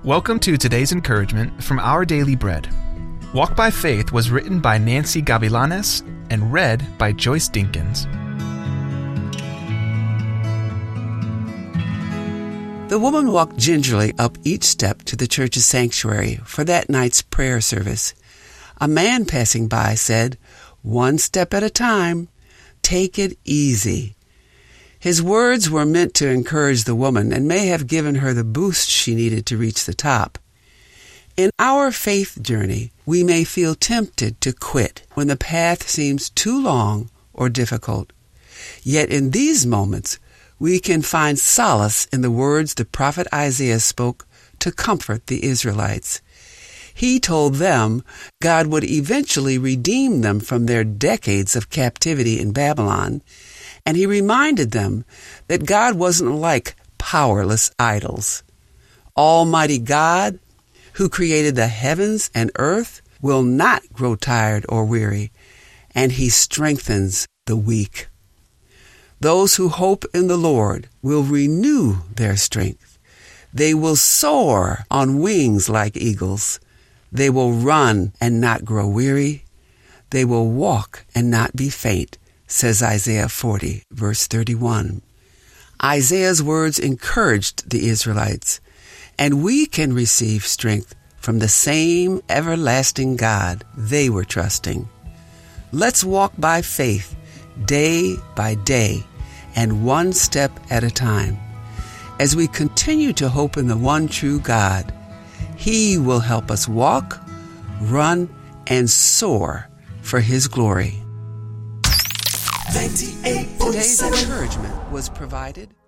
Welcome to today's encouragement from Our Daily Bread. Walk by Faith was written by Nancy Gavilanes and read by Joyce Dinkins. The woman walked gingerly up each step to the church's sanctuary for that night's prayer service. A man passing by said, "One step at a time. Take it easy." His words were meant to encourage the woman and may have given her the boost she needed to reach the top. In our faith journey, we may feel tempted to quit when the path seems too long or difficult. Yet in these moments, we can find solace in the words the prophet Isaiah spoke to comfort the Israelites. He told them God would eventually redeem them from their decades of captivity in Babylon, and he reminded them that God wasn't like powerless idols. Almighty God, who created the heavens and earth, will not grow tired or weary, and he strengthens the weak. Those who hope in the Lord will renew their strength. They will soar on wings like eagles. They will run and not grow weary. They will walk and not be faint, says Isaiah 40, verse 31. Isaiah's words encouraged the Israelites, and we can receive strength from the same everlasting God they were trusting. Let's walk by faith, day by day, and one step at a time. As we continue to hope in the one true God, He will help us walk, run, and soar for His glory. Today's encouragement was provided